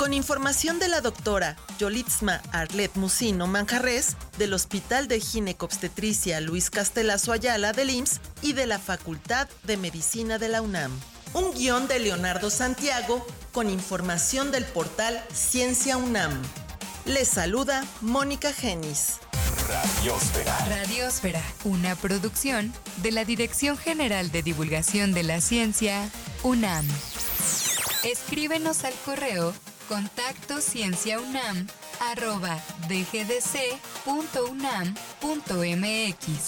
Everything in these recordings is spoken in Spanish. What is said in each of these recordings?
Con información de la doctora Yolitzma Arlet Musino Manjarres, del Hospital de Ginecobstetricia Luis Castelazo Ayala del IMSS y de la Facultad de Medicina de la UNAM. Un guión de Leonardo Santiago con información del portal Ciencia UNAM. Les saluda Mónica Genis. Radiósfera. Radiósfera, una producción de la Dirección General de Divulgación de la Ciencia, UNAM. Escríbenos al correo contactoscienciaunam@dgdc.unam.mx.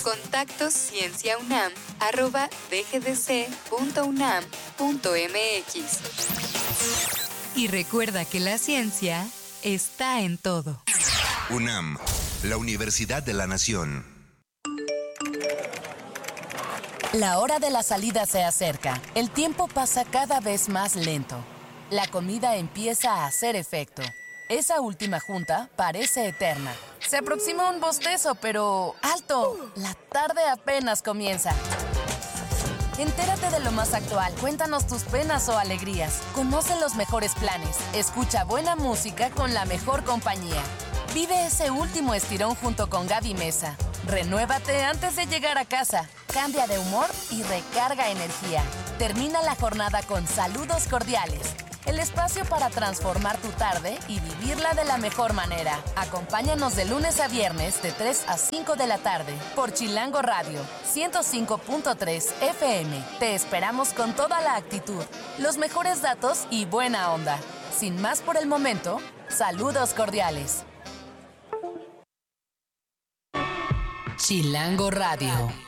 contactoscienciaunam@dgdc.unam.mx. Y recuerda que la ciencia está en todo. UNAM, la Universidad de la Nación. La hora de la salida se acerca. El tiempo pasa cada vez más lento. La comida empieza a hacer efecto. Esa última junta parece eterna. Se aproxima un bostezo, pero ¡alto! La tarde apenas comienza. Entérate de lo más actual. Cuéntanos tus penas o alegrías. Conoce los mejores planes. Escucha buena música con la mejor compañía. Vive ese último estirón junto con Gaby Mesa. Renuévate antes de llegar a casa. Cambia de humor y recarga energía. Termina la jornada con Saludos Cordiales. El espacio para transformar tu tarde y vivirla de la mejor manera. Acompáñanos de lunes a viernes de 3 a 5 de la tarde por Chilango Radio 105.3 FM. Te esperamos con toda la actitud, los mejores datos y buena onda. Sin más por el momento, Saludos Cordiales. Chilango Radio.